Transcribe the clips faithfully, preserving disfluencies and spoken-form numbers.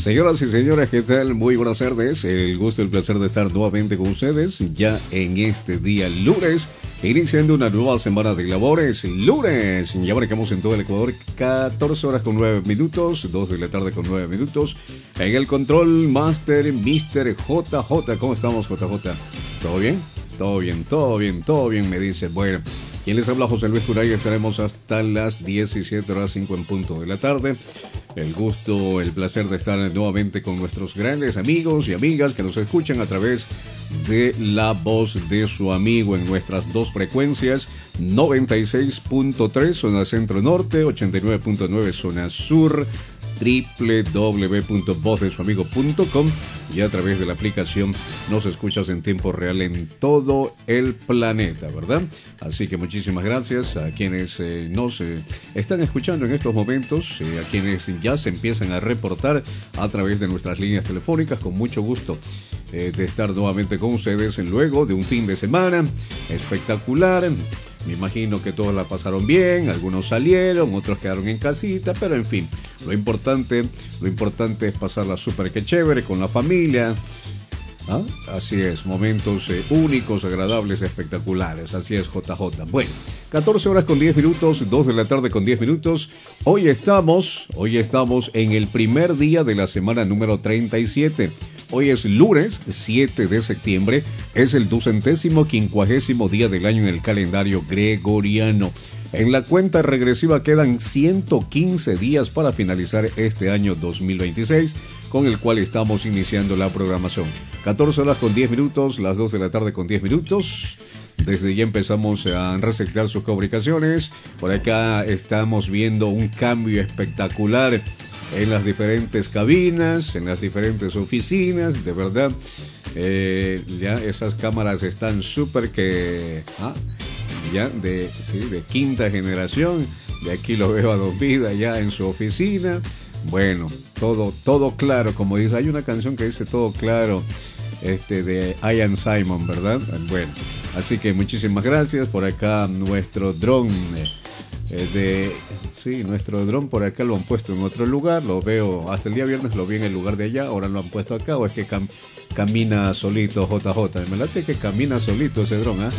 Señoras y señores, ¿qué tal? Muy buenas tardes. El gusto y el placer de estar nuevamente con ustedes ya en este día lunes, iniciando una nueva semana de labores. Lunes, ya marcamos en todo el Ecuador catorce horas con nueve minutos, dos de la tarde con nueve minutos. En el control master, mister J J. ¿Cómo estamos, J J? ¿Todo bien? Todo bien, todo bien, todo bien, me dice. Bueno, quien les habla, José Luis Curay. Estaremos hasta las diecisiete horas cinco en punto de la tarde. El gusto, el placer de estar nuevamente con nuestros grandes amigos y amigas que nos escuchan a través de la voz de su amigo en nuestras dos frecuencias, noventa y seis punto tres zona centro norte, ochenta y nueve punto nueve zona sur, doble u doble u doble u punto voz de su amigo punto com, y a través de la aplicación nos escuchas en tiempo real en todo el planeta, ¿verdad? Así que muchísimas gracias a quienes eh, nos eh, están escuchando en estos momentos, eh, a quienes ya se empiezan a reportar a través de nuestras líneas telefónicas. Con mucho gusto eh, de estar nuevamente con ustedes luego de un fin de semana espectacular. Me imagino que todos la pasaron bien, algunos salieron, otros quedaron en casita, pero en fin, lo importante, lo importante es pasarla súper que chévere con la familia. ¿Ah? Así es, momentos eh, únicos, agradables, espectaculares. Así es, J J. Bueno, catorce horas con diez minutos, dos de la tarde con diez minutos. Hoy estamos, hoy estamos en el primer día de la semana número treinta y siete. Hoy es lunes siete de septiembre, es el ducentésimo quincuagésimo día del año en el calendario gregoriano. En la cuenta regresiva quedan ciento quince días para finalizar este año dos mil veintiséis, con el cual estamos iniciando la programación. catorce horas con diez minutos, las dos de la tarde con diez minutos. Desde ya empezamos a resetear sus comunicaciones. Por acá estamos viendo un cambio espectacular en las diferentes cabinas, en las diferentes oficinas, de verdad. Eh, ya esas cámaras están súper que... ¿ah? Ya de, sí, de quinta generación. De aquí lo veo a Don Vida ya en su oficina. Bueno, todo, todo claro, como dice, hay una canción que dice todo claro, este de Ian Simon, ¿verdad? Bueno, así que muchísimas gracias. Por acá nuestro dron eh, de... Sí, nuestro dron por acá lo han puesto en otro lugar. Lo veo, hasta el día viernes lo vi en el lugar de allá. Ahora lo han puesto acá. O es que cam, camina solito J J. Me late que camina solito ese dron, ¿ah?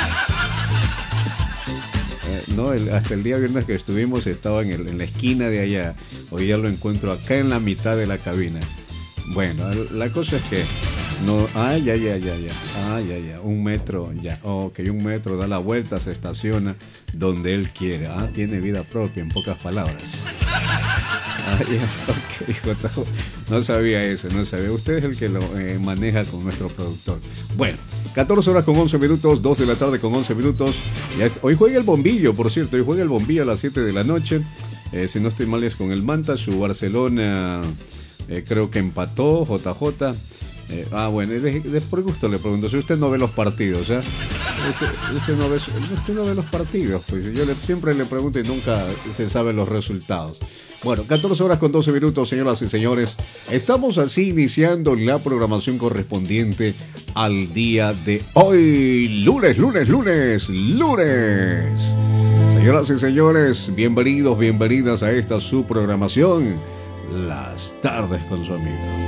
¿eh? Eh, no, el, hasta el día viernes que estuvimos estaba en, el, en la esquina de allá. Hoy ya lo encuentro acá en la mitad de la cabina. Bueno, la cosa es que no, ah, ya, ya, ya, ya, ah, ya, ya, un metro, ya, ok, un metro, da la vuelta, se estaciona donde él quiere, ah, tiene vida propia, en pocas palabras. Ah, ya, ok, no sabía eso, no sabía, usted es el que lo eh, maneja con nuestro productor. Bueno, catorce horas con once minutos, dos de la tarde con once minutos, ya está. Hoy juega el Bombillo, por cierto, hoy juega el Bombillo a las siete de la noche, eh, si no estoy mal es con el Manta, su Barcelona, eh, creo que empató, J J. Eh, ah, bueno, de, de, por gusto le pregunto, si usted no ve los partidos, ¿eh? Usted, usted, no, ve, usted no ve los partidos, pues yo le, siempre le pregunto y nunca se saben los resultados. Bueno, catorce horas con doce minutos, señoras y señores. Estamos así iniciando la programación correspondiente al día de hoy. Lunes, lunes, lunes, lunes. Señoras y señores, bienvenidos, bienvenidas a esta su programación, Las Tardes con su amigo.